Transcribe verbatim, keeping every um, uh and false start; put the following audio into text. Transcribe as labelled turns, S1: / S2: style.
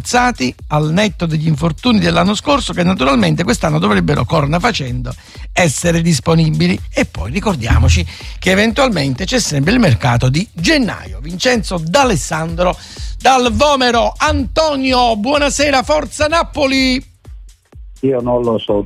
S1: forzati al netto degli infortuni dell'anno scorso, che naturalmente quest'anno dovrebbero, corna facendo, essere disponibili. E poi ricordiamoci che eventualmente c'è sempre il mercato di gennaio. Vincenzo D'Alessandro dal Vomero. Antonio, buonasera, forza Napoli.
S2: Io non lo so,